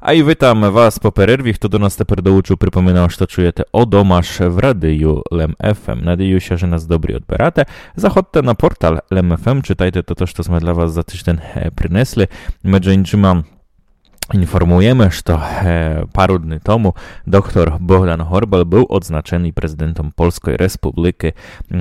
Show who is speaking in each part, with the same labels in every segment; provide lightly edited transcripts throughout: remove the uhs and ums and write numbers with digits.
Speaker 1: A i witam was po перерві. Хто до нас тепер долучив, припоминав, що чуєте Одомаш в радію Lem FM. Надіюся, що нас добре відбирате. Заходьте на портал Lem FM, czytajcie to, co sme dla was za tydzień przynesli. My dziękujemy. Informujemy, że paru dni temu dr Bogdan Horbal był odznaczony prezydentem Polskiej Republiki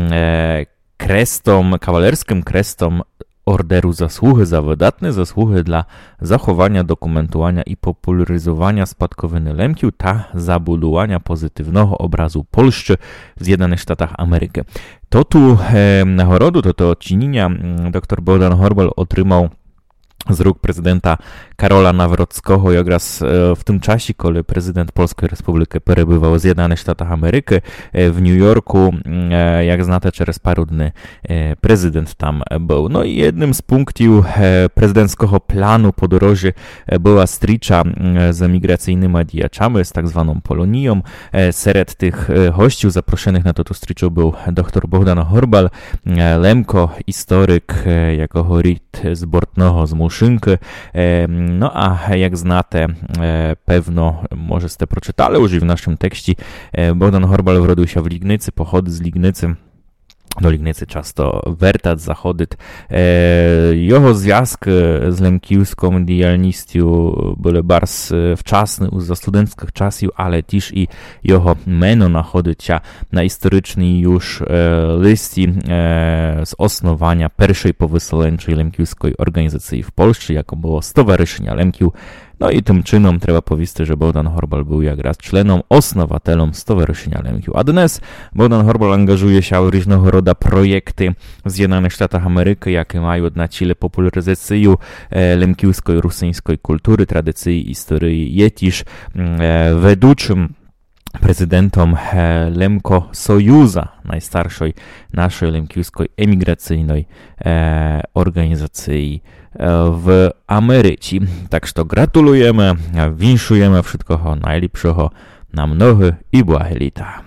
Speaker 1: kawalerskim krestom Orderu Zasługi za wydatne zasługi dla zachowania, dokumentowania i popularyzowania spadkowiny Lemkiów ta zabudowania pozytywnego obrazu Polski w Zjednoczonych Stanach Ameryki. To tu nagrodu, to odczynienia dr Bogdan Horbal otrzymał z ruk prezydenta Karola Nawrockiego, jak raz w tym czasie, kiedy prezydent Polskiej Republiki przebywał w Zjednoczonych Stanach Ameryki w New Yorku, jak znacie, przez paru dni prezydent tam był. No i jednym z punktów prezydenckiego planu podróży była stricza z emigracyjnymi działaczami, z tak zwaną Polonią. Wśród tych gości zaproszonych na to striczu był dr Bogdan Horbal, Lemko, historyk, jako horit z Bortnego, z Muszynki. No a jak znacie, pewno może ste przeczytali już w naszym tekście, Bogdan Horbal urodził się w Lignicy, pochodzi z Lignicy. Do Lignicy często wertać, zachodzić. Jego związki z lemkiewską działalnością były bardzo wczesne, za studenckich czasów, ale też i jego meno nachodzi się na historycznej już liście z osnowania pierwszej powysyleńczej lemkiewskiej organizacji w Polsce, jaką było Stowarzyszenie Lemkiów. No i tym czynom trzeba powiedzieć, że Bogdan Horbal był jak raz członem, osnowatelem Stowarzyszenia Lemkiów. A dnes Bogdan Horbal angażuje się w różnego rodzaju projekty w Zjednoczonych Stanach Ameryki, jakie mają na celu popularyzację lemkiewskiej, rusyńskiej kultury, tradycji i historii. Jest też weduczym prezydentom Lemko Sojuza, najstarszej naszej lemkiewskiej emigracyjnej organizacji w Ameryce. Tak że gratulujemy, winszujemy wszystkiego najlepszego na mnogie i błahe lata.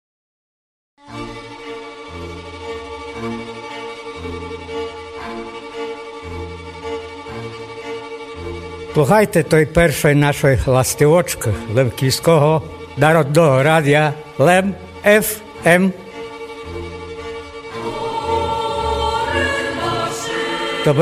Speaker 2: Слухайте той першої нашої ластівочки Лемківського народного радіо Lem FM.